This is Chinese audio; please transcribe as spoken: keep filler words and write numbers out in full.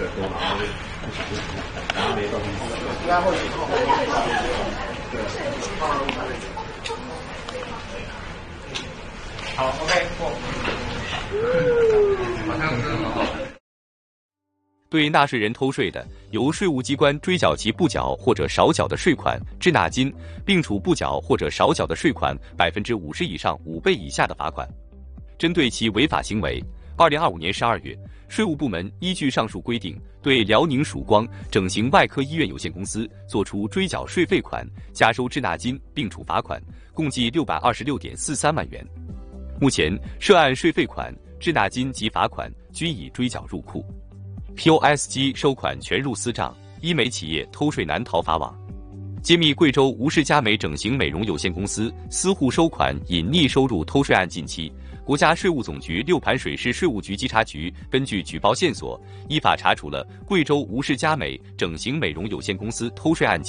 个多嘛，然后没动。应该会有空。对。好 ，OK， 过。好像真的很好。 对纳税人偷税的，由税务机关追缴其不缴或者少缴的税款、滞纳金，并处不缴或者少缴的税款百分之五十以上五倍以下的罚款。针对其违法行为，二零二五年十二月，税务部门依据上述规定，对辽宁曙光整形外科医院有限公司作出追缴税费款、加收滞纳金，并处罚款，共计六百二十六点四三万元。目前，涉案税费款、滞纳金及罚款均已追缴入库。P O S 机收款全入私账，医美企业偷税难逃法网。揭秘贵州吴氏佳美整形美容有限公司私户收款隐匿收入偷税案近期，国家税务总局六盘水市税务局稽查局根据举报线索，依法查处了贵州吴氏佳美整形美容有限公司偷税案件。